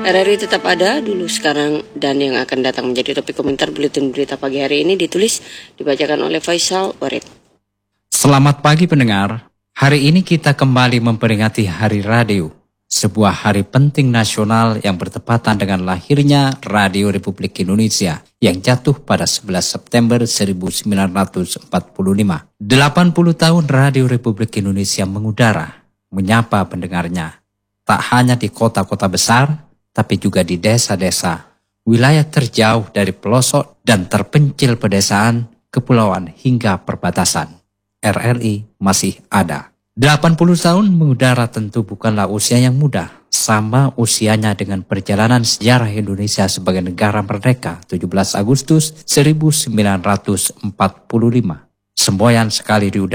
RRI tetap ada dulu, sekarang, dan yang akan datang menjadi topik komentar buletin berita pagi hari ini ditulis, dibacakan oleh Faisal Warid. Selamat pagi pendengar, hari ini kita kembali memperingati Hari Radio, sebuah hari penting nasional yang bertepatan dengan lahirnya Radio Republik Indonesia yang jatuh pada 11 September 1945. 80 tahun Radio Republik Indonesia mengudara, menyapa pendengarnya, tak hanya di kota-kota besar, tapi juga di desa-desa, wilayah terjauh dari pelosok dan terpencil pedesaan, kepulauan hingga perbatasan. RRI masih ada. 80 tahun mengudara tentu bukanlah usia yang mudah, sama usianya dengan perjalanan sejarah Indonesia sebagai negara merdeka 17 Agustus 1945. Semboyan sekali di udara